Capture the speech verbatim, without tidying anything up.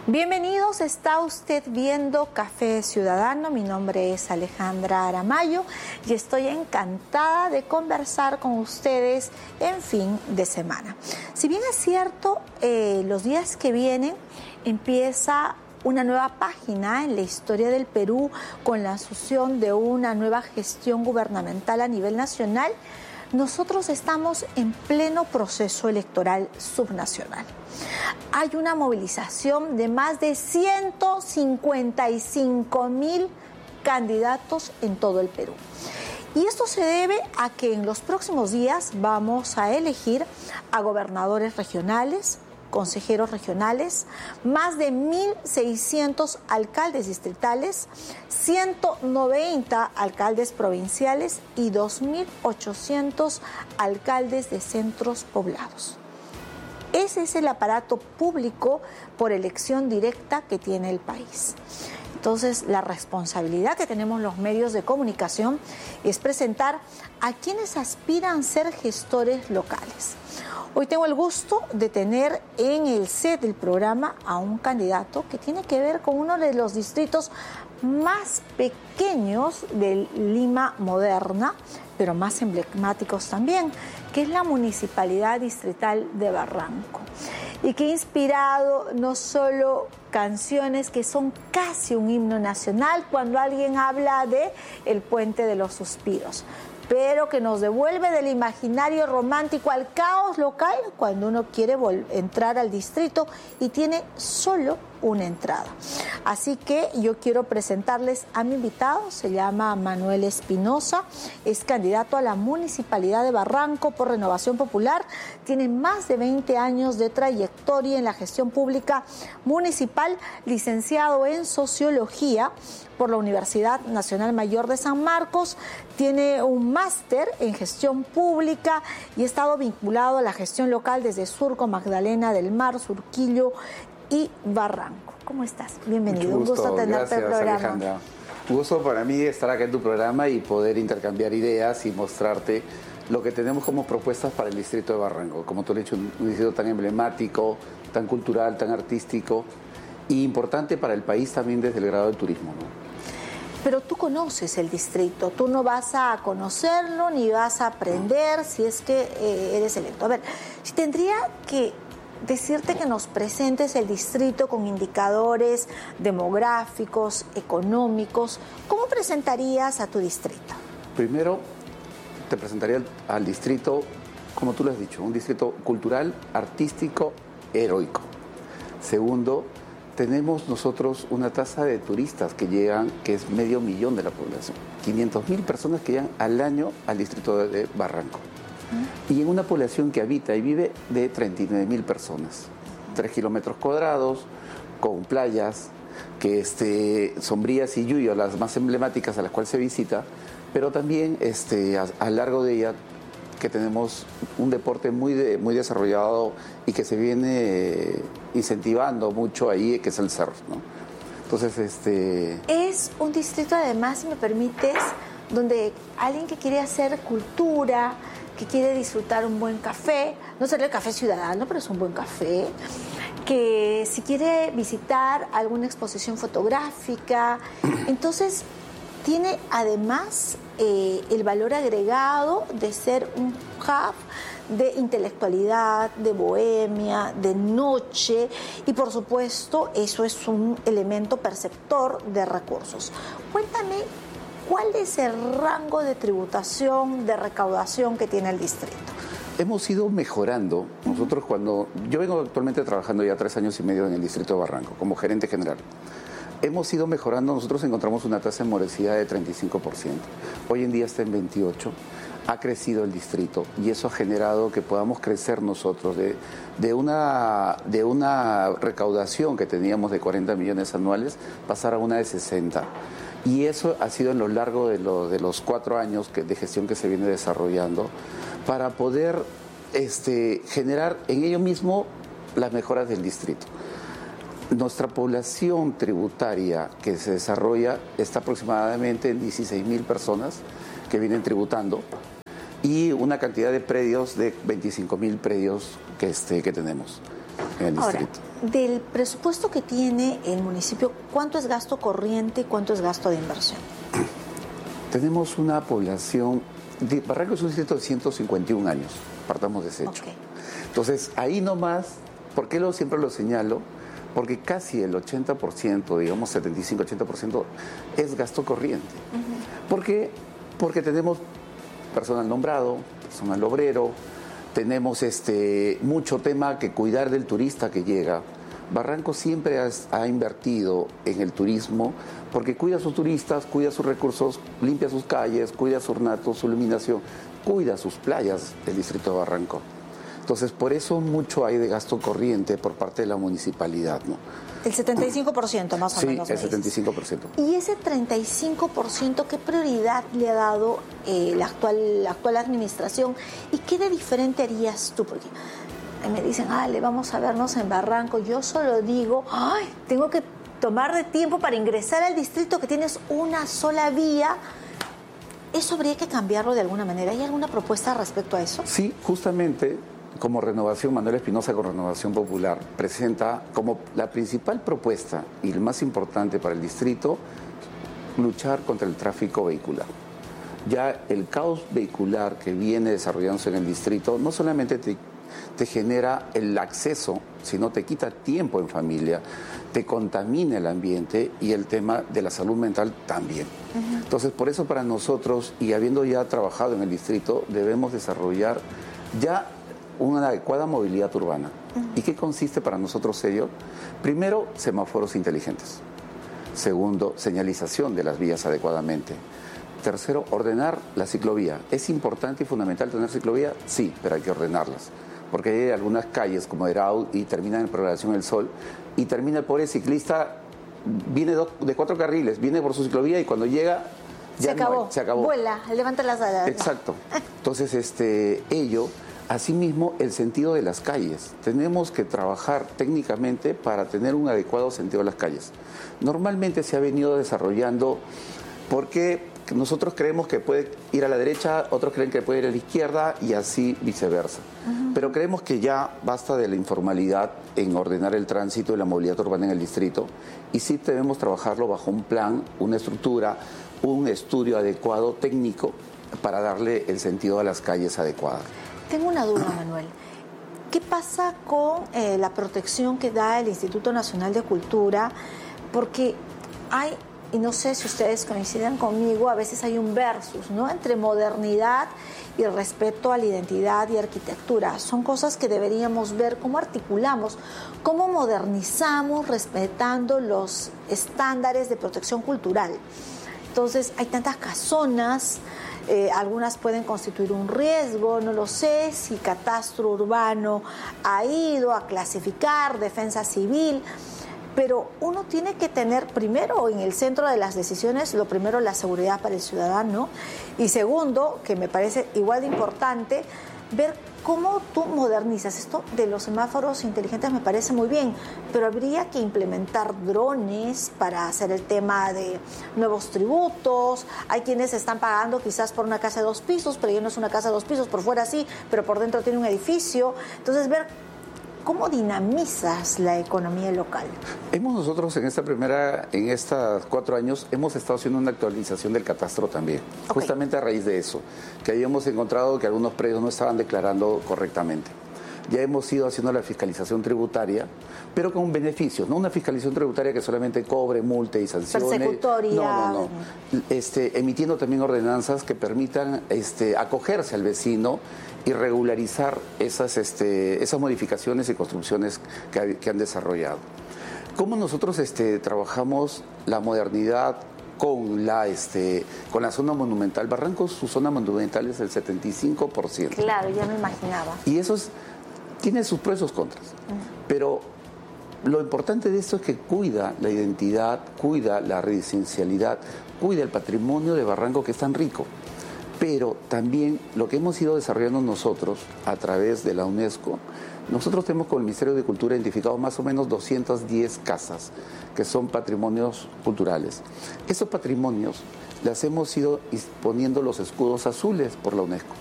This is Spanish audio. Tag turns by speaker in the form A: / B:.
A: Bienvenidos, está usted viendo Café Ciudadano. Mi nombre es Alejandra Aramayo y estoy encantada de conversar con ustedes en fin de semana. Si bien es cierto, eh, los días que vienen empieza una nueva página en la historia del Perú con la asunción de una nueva gestión gubernamental a nivel nacional, nosotros estamos en pleno proceso electoral subnacional. Hay una movilización de más de ciento cincuenta y cinco mil candidatos en todo el Perú. Y esto se debe a que en los próximos días vamos a elegir a gobernadores regionales, consejeros regionales, más de mil seiscientos alcaldes distritales, ciento noventa alcaldes provinciales y dos mil ochocientos alcaldes de centros poblados. Ese es el aparato público por elección directa que tiene el país. Entonces, la responsabilidad que tenemos los medios de comunicación es presentar a quienes aspiran a ser gestores locales. Hoy tengo el gusto de tener en el set del programa a un candidato que tiene que ver con uno de los distritos más pequeños de Lima moderna, pero más emblemáticos también, que es la Municipalidad Distrital de Barranco, y que ha inspirado no solo canciones que son casi un himno nacional cuando alguien habla de el Puente de los Suspiros, pero que nos devuelve del imaginario romántico al caos local cuando uno quiere entrar al distrito y tiene solo una entrada. Así que yo quiero presentarles a mi invitado, se llama Manuel Espinosa, es candidato a la Municipalidad de Barranco por Renovación Popular, tiene más de veinte años de trayectoria en la gestión pública municipal, licenciado en Sociología por la Universidad Nacional Mayor de San Marcos, tiene un máster en gestión pública y ha estado vinculado a la gestión local desde Surco, Magdalena del Mar, Surquillo y Barranco. ¿Cómo estás? Bienvenido,
B: Mucho gusto.
A: Un gusto tenerte en el programa.
B: Alejandra. Un gusto para mí estar acá en tu programa y poder intercambiar ideas y mostrarte lo que tenemos como propuestas para el distrito de Barranco. Como tú lo has dicho, un distrito tan emblemático, tan cultural, tan artístico y importante para el país también desde el grado del turismo, ¿no?
A: Pero tú conoces el distrito, tú no vas a conocerlo ni vas a aprender si es que eh, eres electo. A ver, si tendría que decirte que nos presentes el distrito con indicadores demográficos, económicos, ¿cómo presentarías a tu distrito?
B: Primero, te presentaría al, al distrito, como tú lo has dicho, un distrito cultural, artístico, heroico. Segundo, tenemos nosotros una tasa de turistas que llegan, que es medio millón de la población, quinientas mil personas que llegan al año al distrito de, de Barranco. Y en una población que habita y vive de treinta y nueve mil personas, tres kilómetros cuadrados, con playas, que este, Sombrías y Yuyo, las más emblemáticas a las cuales se visita, pero también este, a, a lo largo de ella que tenemos un deporte muy, de, muy desarrollado y que se viene incentivando mucho ahí, que es el surf, ¿no? Entonces, este...
A: Es un distrito, además, si me permites, donde alguien que quiere hacer cultura, que quiere disfrutar un buen café, no será el café ciudadano, pero es un buen café, que si quiere visitar alguna exposición fotográfica, entonces tiene además eh, el valor agregado de ser un hub de intelectualidad, de bohemia, de noche, y por supuesto eso es un elemento perceptor de recursos. Cuéntame, ¿cuál es el rango de tributación, de recaudación que tiene el distrito?
B: Hemos ido mejorando. Nosotros cuando... Yo vengo actualmente trabajando ya tres años y medio en el distrito de Barranco como gerente general. Hemos ido mejorando. Nosotros encontramos una tasa de morosidad de treinta y cinco por ciento. Hoy en día está en veintiocho por ciento. Ha crecido el distrito y eso ha generado que podamos crecer nosotros de, de, una, de una recaudación que teníamos de cuarenta millones anuales, pasar a una de sesenta. Y eso ha sido en lo largo de, lo, de los cuatro años que, de gestión que se viene desarrollando para poder este, generar en ello mismo las mejoras del distrito. Nuestra población tributaria que se desarrolla está aproximadamente en dieciséis mil personas que vienen tributando y una cantidad de predios de veinticinco mil predios que, este, que tenemos. en el
A: Ahora,
B: distrito.
A: del presupuesto que tiene el municipio, ¿cuánto es gasto corriente y cuánto es gasto de inversión?
B: Tenemos una población, de, Barranco es un distrito de ciento cincuenta y un años, partamos de ese hecho.
A: Okay.
B: Entonces, ahí nomás, ¿por qué lo, siempre lo señalo? Porque casi el ochenta por ciento, digamos setenta y cinco, ochenta por ciento, es gasto corriente. Uh-huh. ¿Por qué? Porque tenemos personal nombrado, personal obrero, tenemos este, mucho tema que cuidar del turista que llega. Barranco siempre ha, ha invertido en el turismo porque cuida a sus turistas, cuida sus recursos, limpia sus calles, cuida su ornato, su iluminación, cuida sus playas, el distrito de Barranco. Entonces, por eso mucho hay de gasto corriente por parte de la municipalidad, ¿no?
A: El setenta y cinco por ciento más o
B: sí,
A: menos.
B: Sí, el setenta y cinco por ciento.
A: ¿Y ese treinta y cinco por ciento qué prioridad le ha dado eh, la, actual, la actual administración? ¿Y qué de diferente harías tú? Porque me dicen, ah, le vamos a vernos en Barranco. Yo solo digo, ay, tengo que tomar de tiempo para ingresar al distrito que tienes una sola vía. ¿Eso habría que cambiarlo de alguna manera? ¿Hay alguna propuesta respecto a eso?
B: Sí, justamente como Renovación, Manuel Espinosa con Renovación Popular presenta como la principal propuesta y el más importante para el distrito luchar contra el tráfico vehicular. Ya el caos vehicular que viene desarrollándose en el distrito no solamente te, te genera el acceso, sino te quita tiempo en familia, te contamina el ambiente y el tema de la salud mental también. Uh-huh. Entonces, por eso para nosotros, y habiendo ya trabajado en el distrito, debemos desarrollar ya una adecuada movilidad urbana. Uh-huh. ¿Y qué consiste para nosotros ello? Primero, semáforos inteligentes. Segundo, señalización de las vías adecuadamente. Tercero, ordenar la ciclovía. ¿Es importante y fundamental tener ciclovía? Sí, pero hay que ordenarlas. Porque hay algunas calles como Eraud y terminan en Programación El Sol y termina el pobre ciclista, viene de cuatro carriles, viene por su ciclovía y cuando llega ya
A: se acabó,
B: no hay, se acabó.
A: Vuela, levanta las alas.
B: Exacto. Entonces, este, ello... Asimismo, el sentido de las calles. Tenemos que trabajar técnicamente para tener un adecuado sentido de las calles. Normalmente se ha venido desarrollando porque nosotros creemos que puede ir a la derecha, otros creen que puede ir a la izquierda y así viceversa. Uh-huh. Pero creemos que ya basta de la informalidad en ordenar el tránsito y la movilidad urbana en el distrito y sí debemos trabajarlo bajo un plan, una estructura, un estudio adecuado técnico para darle el sentido a las calles adecuadas.
A: Tengo una duda, Manuel. ¿Qué pasa con eh, la protección que da el Instituto Nacional de Cultura? Porque hay, y no sé si ustedes coinciden conmigo, a veces hay un versus, ¿no?, entre modernidad y respeto a la identidad y arquitectura. Son cosas que deberíamos ver cómo articulamos, cómo modernizamos respetando los estándares de protección cultural. Entonces, hay tantas casonas. Eh, algunas pueden constituir un riesgo, no lo sé, si Catastro Urbano ha ido a clasificar, Defensa Civil, pero uno tiene que tener primero en el centro de las decisiones, lo primero, la seguridad para el ciudadano, y segundo, que me parece igual de importante, ver cómo tú modernizas esto de los semáforos inteligentes. Me parece muy bien, pero habría que implementar drones para hacer el tema de nuevos tributos. Hay quienes están pagando quizás por una casa de dos pisos, pero ya no es una casa de dos pisos, por fuera sí, pero por dentro tiene un edificio. Entonces, ver cómo dinamizas la economía local.
B: Hemos nosotros en esta primera, en estos cuatro años, hemos estado haciendo una actualización del catastro también, okay, justamente a raíz de eso, que habíamos encontrado que algunos predios no estaban declarando correctamente. Ya hemos ido haciendo la fiscalización tributaria, pero con beneficios, no una fiscalización tributaria que solamente cobre, multe y sancione.
A: Persecutoria.
B: No, no, no. Este, emitiendo también ordenanzas que permitan este, acogerse al vecino y regularizar esas, este, esas modificaciones y construcciones que, que han desarrollado. ¿Cómo nosotros este, trabajamos la modernidad con la, este, con la zona monumental? Barranco, su zona monumental es el setenta y cinco por ciento.
A: Claro, ya me imaginaba.
B: Y eso es, tiene sus pros y sus contras. Uh-huh. Pero lo importante de esto es que cuida la identidad, cuida la residencialidad, cuida el patrimonio de Barranco, que es tan rico. Pero también lo que hemos ido desarrollando nosotros a través de la UNESCO, nosotros tenemos con el Ministerio de Cultura identificado más o menos doscientas diez casas que son patrimonios culturales. Esos patrimonios les hemos ido poniendo los escudos azules por la UNESCO.